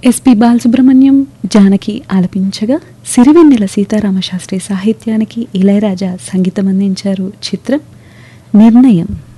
SP Balasubrahmanyam, Janaki ఆలపించగా Sirivennela Sitaramasastri సాహిత్యానికి ఇళయరాజా సంగీతం అందించారు. చిత్రం నిర్ణయం.